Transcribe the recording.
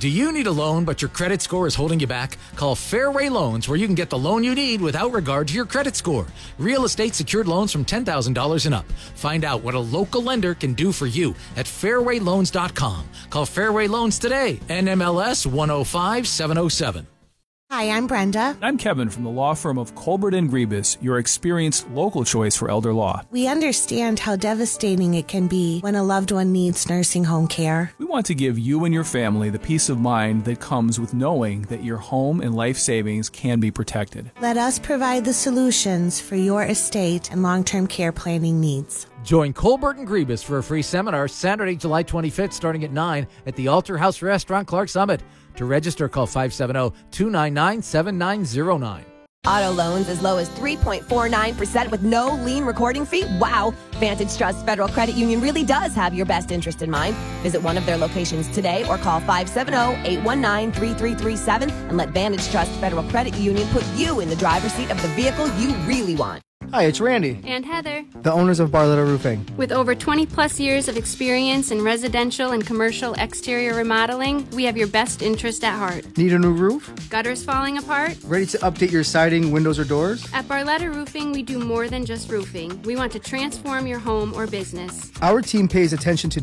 Do you need a loan but your credit score is holding you back? Call Fairway Loans, where you can get the loan you need without regard to your credit score. Real estate secured loans from $10,000 and up. Find out what a local lender can do for you at fairwayloans.com. Call Fairway Loans today. NMLS 105707. Hi, I'm Brenda. I'm Kevin from the law firm of Colbert and Griebus, your experienced local choice for elder law. We understand how devastating it can be when a loved one needs nursing home care. We want to give you and your family the peace of mind that comes with knowing that your home and life savings can be protected. Let us provide the solutions for your estate and long-term care planning needs. Join Colbert and Griebus for a free seminar Saturday, July 25th, starting at 9 at the Altar House Restaurant, Clark Summit. To register, call 570-299-7909. Auto loans as low as 3.49% with no lien recording fee? Wow! Vantage Trust Federal Credit Union really does have your best interest in mind. Visit one of their locations today or call 570-819-3337 and let Vantage Trust Federal Credit Union put you in the driver's seat of the vehicle you really want. Hi, it's Randy. And Heather. The owners of Barletta Roofing. With over 20 plus years of experience in residential and commercial exterior remodeling, we have your best interest at heart. Need a new roof? Gutters falling apart? Ready to update your siding, windows, or doors? At Barletta Roofing, we do more than just roofing. We want to transform your home or business. Our team pays attention to